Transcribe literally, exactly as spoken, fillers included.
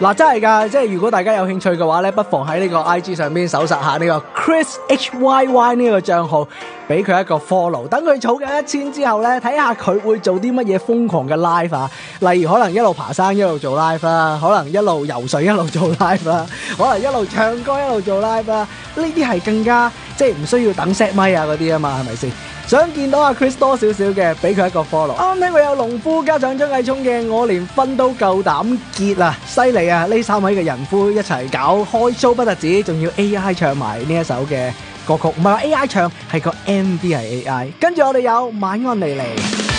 嗱，真係㗎，即係如果大家有興趣嘅話咧，不妨喺呢個 I G 上邊搜索下呢個 Chris H Y Y 呢個賬號，俾佢一個 follow。等佢儲緊一千之後咧，睇下佢會做啲乜嘢瘋狂嘅 live 啊！例如可能一路爬山一路做 live 啦，可能一路游水一路做 live 啦，可能一路唱歌一路做 live 啦。呢啲係更加即係唔需要等 set 咪啊嗰啲啊嘛，係咪先？想見到阿 Chris 多少少嘅，俾佢一個 follow。啱啱聽過有農夫加上張繼聰嘅《我連分都夠膽結》啊，犀利啊！呢三位嘅人夫一齊搞開 show 不特止，仲要 A I 唱埋呢一首嘅歌曲，唔係話 A I 唱，係個 M V 係 A I。跟住我哋有晚安莉莉。